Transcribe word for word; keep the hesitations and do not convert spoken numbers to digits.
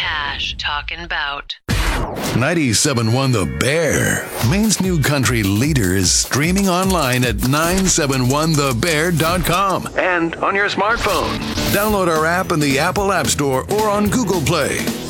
Cash, talking bout. ninety-seven point one The Bear, Maine's new country leader, is streaming online at nine seven one the bear dot com and on your smartphone. Download our app in the Apple App Store or on Google Play.